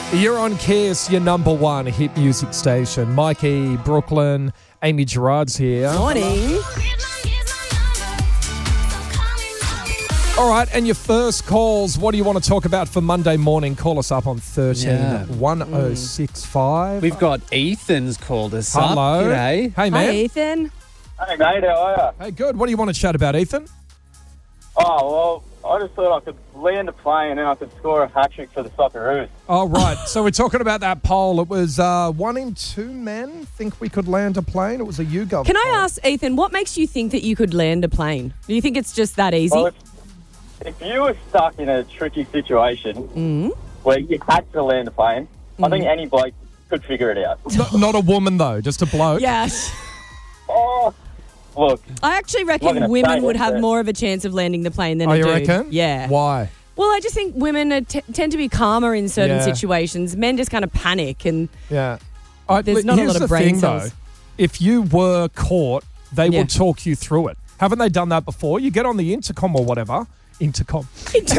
You're on Kiss, your number one hit music station. Mikey, Brooklyn, Amy Gerard's here. Morning. All right, and your first calls, what do you want to talk about for Monday morning? Call us up on 13-1065. We've got Ethan's called us Hello. up. G'day. Hey, man. Hi, Ethan. Hey mate, how are you? Hey, good. What do you want to chat about, Ethan? Oh, well, I just thought I could land a plane and I could score a hat-trick for the Socceroos. Oh, right. So we're talking about that poll. It was 1 in 2 men think we could land a plane. It was a YouGov Can I poll. ask, Ethan, what makes you think that you could land a plane? Do you think it's just that easy? Well, if you were stuck in a tricky situation where you had to land a plane, I think any bloke could figure it out. Not a woman, though, just a bloke. Yes. Oh, look, I actually I'm not reckon gonna women say would it, have but- more of a chance of landing the plane than Oh, a you dude. reckon? Yeah. Why? Well, I just think women tend to be calmer in certain Yeah. situations. Men just kind of panic and Yeah. There's not a here's lot of the brain thing, cells. though. If you were caught, they Yeah. will talk you through it. Haven't they done that before? You get on the intercom or whatever. Intercom.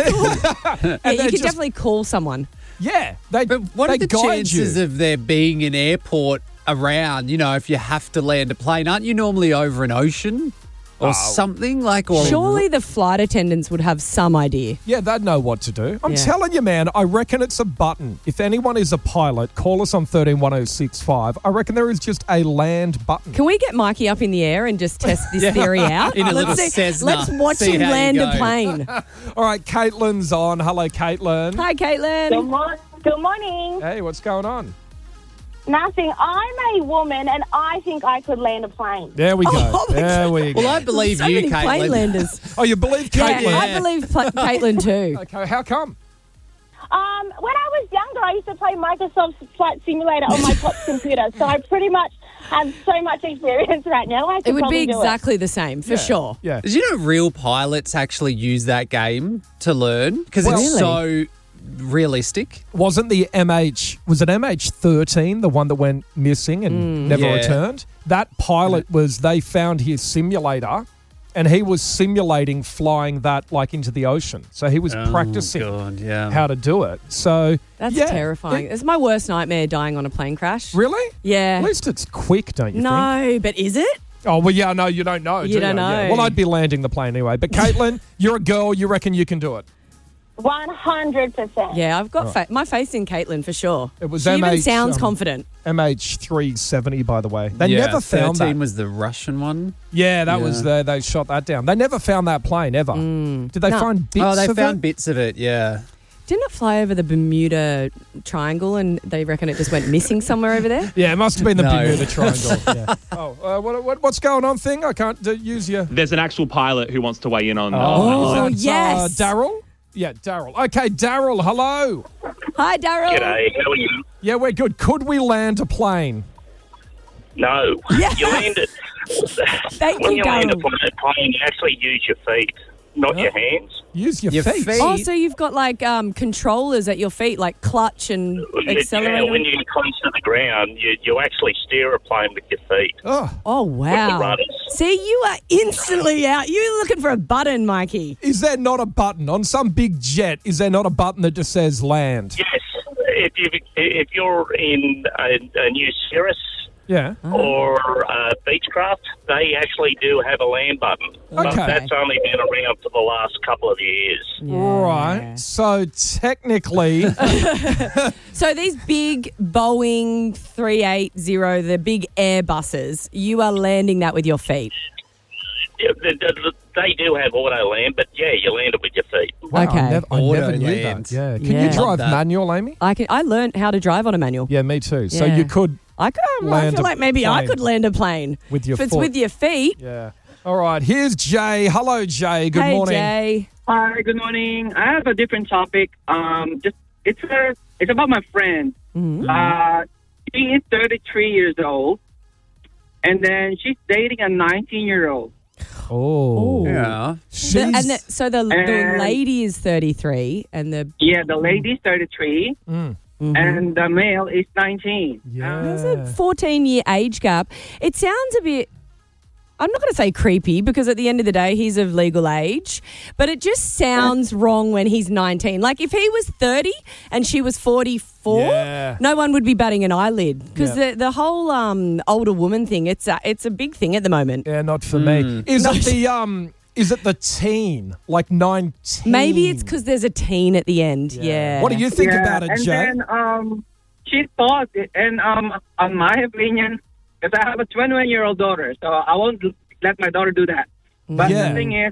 yeah, you could just- definitely call someone. Yeah. They, But what they are the guide chances you. of there being an airport around, if you have to land a plane? Aren't you normally over an ocean or something? Or Surely the flight attendants would have some idea. Yeah, they'd know what to do. I'm Yeah. telling you, man, I reckon it's a button. If anyone is a pilot, call us on 13-1065. I reckon there is just a land button. Can we get Mikey up in the air and just test this theory out? In a little see- Cessna. Let's watch See him how you land a go. plane. All right, Caitlin's on. Hello, Caitlin. Hi, Caitlin. Good morning. Hey, what's going on? Nothing. I'm a woman and I think I could land a plane. There we go. Oh, my there we go. Well, I believe so you, many plane Caitlin. landers. Oh, you believe Yeah, Caitlin? I believe Caitlin too. Okay, how come? When I was younger, I used to play Microsoft Flight Simulator on my top computer, so I pretty much have so much experience right now. I could It would probably be do exactly the same, for sure. Yeah. Did you know real pilots actually use that game to learn? Because Well- it's so realistic. Wasn't the was it MH13, the one that went missing and never Yeah. returned? That pilot they found his simulator and he was simulating flying that into the ocean. So he was practicing God, yeah. how to do it. So That's yeah. terrifying. It's my worst nightmare, dying on a plane crash. Really? Yeah. At least it's quick, don't you think? No, but is it? Oh, well, yeah, no, you don't know. You do don't Yeah. know. Well, I'd be landing the plane anyway. But Caitlin, you're a girl. You reckon you can do it? 100%. Yeah, I've got my faith in Caitlin for sure. It was she even MH, sounds confident. MH370, by the way. They never found 13 that. was the Russian one. Yeah, that Yeah. was they shot that down. They never found that plane ever. Did they No. find bits Oh, they of found it? bits of it, yeah. Didn't it fly over the Bermuda Triangle and they reckon it just went missing somewhere over there? Yeah, it must have been the No. Bermuda Triangle. Yeah. Oh, what's going on, thing? I can't use your... There's an actual pilot who wants to weigh in on Oh, is that, yes. Daryl? Yeah, Daryl. Okay, Daryl, hello. Hi, Daryl. G'day, how are you? Yeah, we're good. Could we land a plane? No. Yes. You land it. Thank When you, you land a Daryl. plane, you actually use your feet, not your hands. Use your, Your feet. feet. Oh, so you've got controllers at your feet, like clutch and accelerator? Yeah, when you're close to the ground, you actually steer a plane with your feet. Oh, Oh, wow. rudders. See, you are instantly out. You're looking for a button, Mikey. is there not a button on some big jet? Is there not a button that just says land? Yes, if you're in a new Cirrus Yeah. or Beechcraft, they actually do have a land button. But Okay. that's only been around for the last couple of years. Right. So technically, So these big Boeing 380, the big Airbuses, you are landing that with your feet. Yeah, they do have auto land, but yeah, you land it with your feet. wow, Okay. I never Auto knew land. that. Yeah. Can Yeah. you drive Love that. manual, Amy? I learned how to drive on a manual. Yeah, me too. So Yeah. you could. I Land feel a like maybe I plane. could land a plane. With your if it's foot. with your feet. Yeah. All right. Here's Jay. Hello, Jay. Good hey, morning. Jay. Hi, good morning. I have a different topic. It's about my friend. She is 33 years old, and then she's dating a 19-year-old. Oh. Yeah. She's- So the And- lady is 33 and the Yeah, the lady's 33, Mm. and the male is 19. Yeah. there's a 14-year age gap. It sounds a bit I'm not going to say creepy because at the end of the day, he's of legal age, but it just sounds wrong when he's 19. Like if he was 30 and she was 44, no one would be batting an eyelid because the whole older woman thing, it's a big thing at the moment. Yeah, not for me. Is it the teen, like 19? Maybe it's because there's a teen at the end. Yeah. What do you think about it, Jay? And then she thought, and on my opinion, because I have a 21-year-old daughter, so I won't let my daughter do that. But the thing is,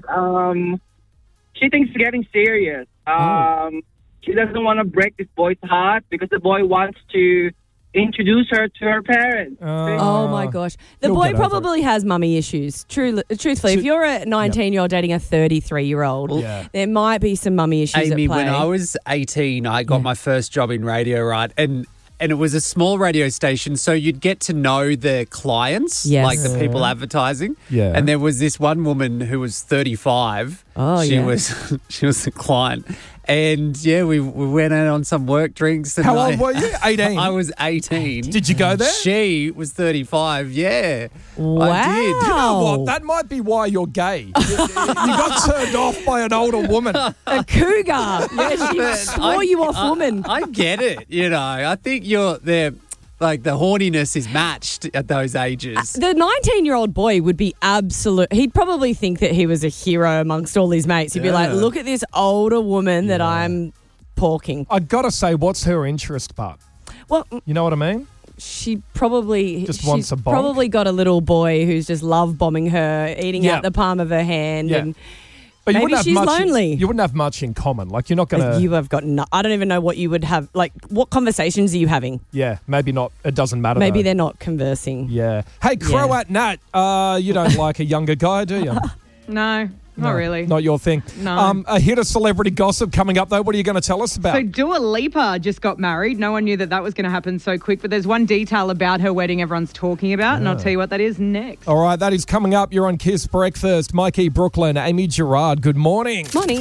she thinks it's getting serious. She doesn't want to break this boy's heart because the boy wants to introduce her to her parents. Oh my gosh. The boy probably has mummy issues. Truthfully, if you're a 19-year-old dating a 33-year-old, there might be some mummy issues Amy, at play. when I was 18, I got my first job in radio, right? And it was a small radio station, so you'd get to know the clients, like the people advertising. Yeah. And there was this one woman who was 35. She was the client. And, we went out on some work drinks. And How old were you? 18? I was 18. Did you go there? She was 35, yeah. Wow. I did. You know what? That might be why you're gay. You got turned off by an older woman. A cougar. Yeah, she swore you off woman. I get it, I think like the horniness is matched at those ages. The 19-year-old boy would be he'd probably think that he was a hero amongst all his mates. He'd be like, look at this older woman that I'm porking. I got to say, what's her interest part? Well, you know what I mean? She probably wants a bonk. Probably got a little boy who's just love bombing her, eating out the palm of her hand and but maybe she's lonely. You wouldn't have much in common. Like, you're not going to... You have got I don't even know what you would have. Like, what conversations are you having? Yeah, maybe not. It doesn't matter. Maybe though. they're not conversing. Yeah. Hey, Croat Nat, you don't like a younger guy, do you? No, not really. Not your thing. No. A hit of celebrity gossip coming up, though. What are you going to tell us about? So Dua Lipa just got married. No one knew that was going to happen so quick, but there's one detail about her wedding everyone's talking about, and I'll tell you what that is next. All right, that is coming up. You're on Kiss Breakfast. Mikey Brooklyn, Amy Gerard, good morning. Morning.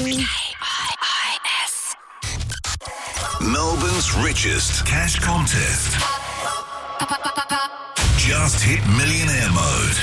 KIIS. Melbourne's richest cash contest. Just hit millionaire mode.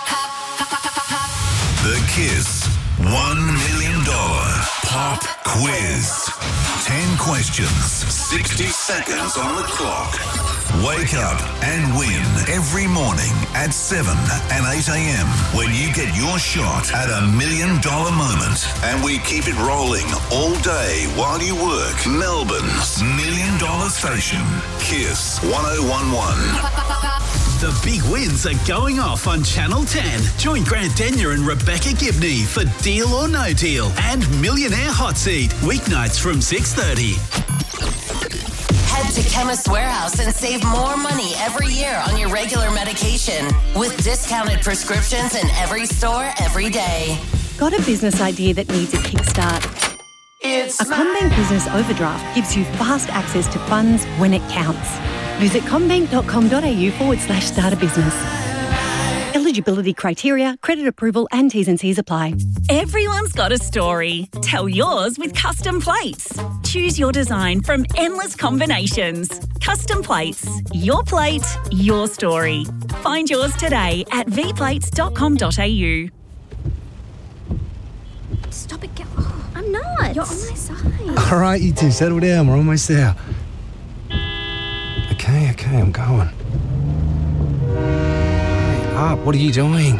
The Kiss $1 million pop quiz. 10 questions, 60 seconds on the clock. Wake up and win every morning at 7 and 8 a.m. when you get your shot at $1 million moment. And we keep it rolling all day while you work. Melbourne's $1 million station. Kiss 1011. The big wins are going off on Channel 10. Join Grant Denyer and Rebecca Gibney for Deal or No Deal and Millionaire Hot Seat, weeknights from 6:30. Head to Chemist Warehouse and save more money every year on your regular medication with discounted prescriptions in every store every day. Got a business idea that needs a kickstart? A CommBank Business Overdraft gives you fast access to funds when it counts. Visit commbank.com.au/start a business. Eligibility criteria, credit approval and T's and C's apply. Everyone's got a story. Tell yours with Custom Plates. Choose your design from endless combinations. Custom Plates. Your plate, your story. Find yours today at vplates.com.au. Stop it. I'm not. You're on my side. All right, you two, settle down. We're almost there. Okay, I'm going. Hurry up, what are you doing?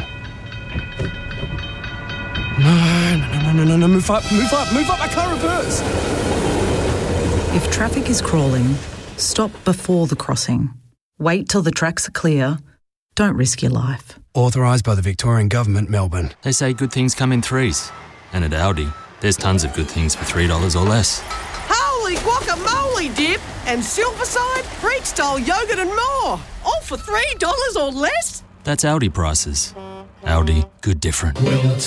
No, move up, I can't reverse. If traffic is crawling, stop before the crossing. Wait till the tracks are clear. Don't risk your life. Authorised by the Victorian Government, Melbourne. They say good things come in threes. And at Audi, there's tons of good things for $3 or less. Holy guacamole dip and Silverside, Greek-style yogurt and more. All for $3 or less? That's Audi prices. Audi, good different.